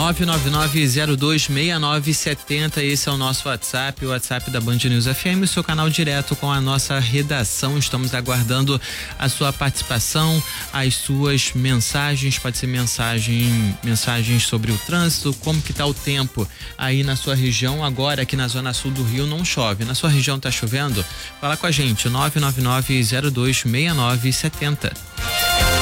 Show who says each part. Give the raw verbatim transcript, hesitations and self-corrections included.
Speaker 1: nove nove nove zero dois seis nove sete zero. Esse é o nosso WhatsApp, o WhatsApp da Band News F M, o seu canal direto com a nossa redação. Estamos aguardando a sua participação, as suas mensagens. Pode ser mensagem, mensagens sobre o trânsito, como que tá o tempo aí na sua região. Agora aqui na zona sul do Rio não chove. Na sua região tá chovendo? Fala com a gente, nove nove nove zero dois seis nove sete zero.